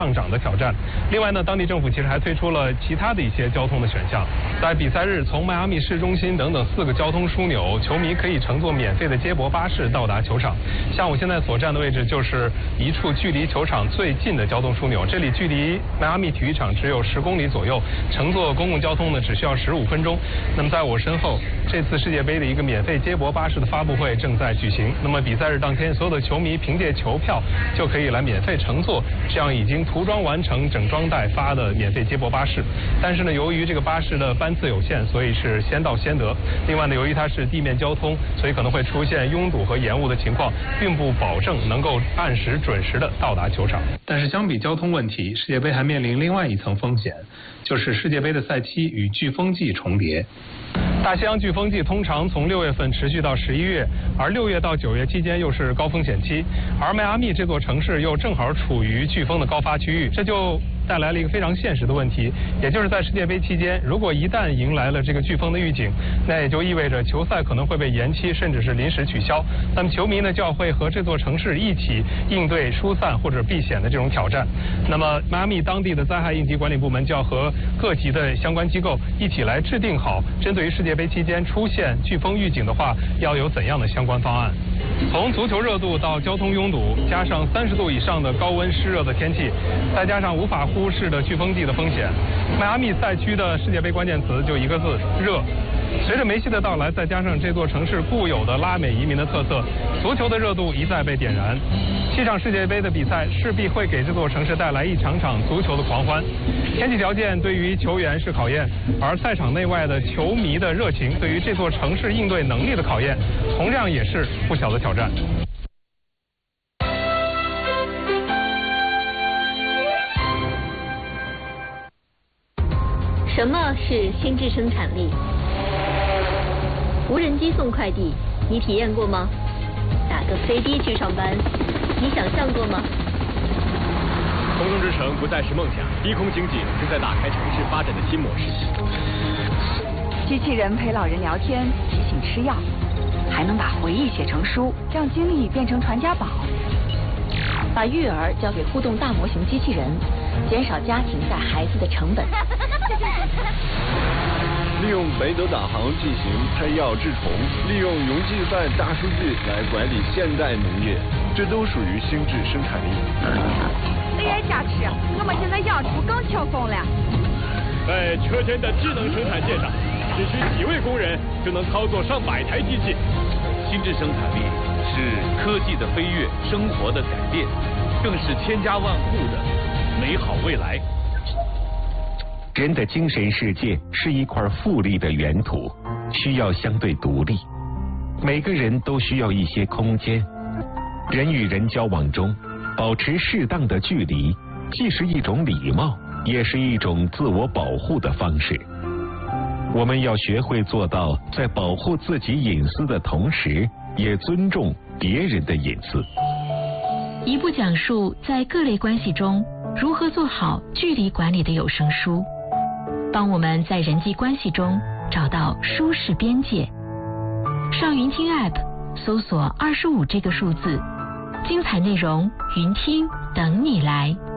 上涨的挑战。另外呢，当地政府其实还推出了其他的一些交通的选项。在比赛日，从迈阿密市中心等等4个交通枢纽，球迷可以乘坐免费的接驳巴士到达球场。像我现在所站的位置，就是一处距离球场最近的交通枢纽，这里距离迈阿密体育场只有10公里左右，乘坐公共交通呢只需要15分钟。那么在我身后，这次世界杯的一个免费接驳巴士的发布会正在举行。那么比赛日当天，所有的球迷凭借球票就可以来免费乘坐这样已经涂装完成、整装待发的免费接驳巴士。但是呢，由于这个巴士的班次有限，所以是先到先得。另外呢，由于它是地面交通，所以可能会出现拥堵和延误的情况，并不保证能够按时准时的到达球场。但是相比交通问题，世界杯还面临另外一层风险，就是世界杯的赛期与飓风季重叠。大西洋飓风季通常从6月份持续到11月，而6月到9月期间又是高风险期，而迈阿密这座城市又正好处于飓风的高发区域，这就带来了一个非常现实的问题，也就是在世界杯期间，如果一旦迎来了这个飓风的预警，那也就意味着球赛可能会被延期，甚至是临时取消。那么球迷呢就要会和这座城市一起应对疏散或者避险的这种挑战。那么迈阿密当地的灾害应急管理部门就要和各级的相关机构一起来制定好，针对于世界杯期间出现飓风预警的话，要有怎样的相关方案。从足球热度到交通拥堵，加上30度以上的高温湿热的天气，再加上无法忽视的飓风季的风险，迈阿密赛区的世界杯关键词就一个字：热。随着梅西的到来，再加上这座城市固有的拉美移民的特色，足球的热度一再被点燃。7场世界杯的比赛势必会给这座城市带来一场场足球的狂欢。天气条件对于球员是考验，而赛场内外的球迷的热情对于这座城市应对能力的考验，同样也是不小的挑战。 什么是心智生产力？无人机送快递，你体验过吗？打个飞的去上班，你想象过吗？ 空中之城不再是梦想，低空经济正在打开城市发展的新模式。 机器人陪老人聊天，提醒吃药，还能把回忆写成书，让经历变成传家宝。 把育儿交给互动大模型机器人，减少家庭带孩子的成本。 利用雷德导航进行拆药治虫，利用云计算大数据来管理现代农业，这都属于心智生产力。 哎呀，家吃，我们现在养猪更轻松了。 在车间的智能生产线上，只需几位工人就能操作上百台机器。 心智生产力是科技的飞跃，生活的改变，更是千家万户的美好未来。 人的精神世界是一块富丽的原土，需要相对独立。每个人都需要一些空间。人与人交往中，保持适当的距离，既是一种礼貌，也是一种自我保护的方式。我们要学会做到，在保护自己隐私的同时，也尊重别人的隐私。 一部讲述在各类关系中如何做好距离管理的有声书，帮我们在人际关系中找到舒适边界。上云听 App 搜索25这个数字，精彩内容云听等你来。